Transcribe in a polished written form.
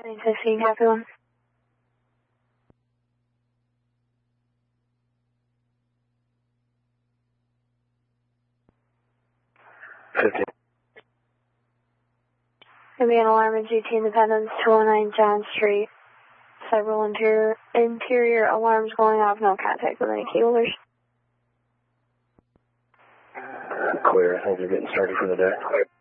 916, copy 1. Gonna be an alarm at GT Independence, 209 John Street. Several interior alarms going off, no contact with any key holders. Clear, I think they're getting started for the day.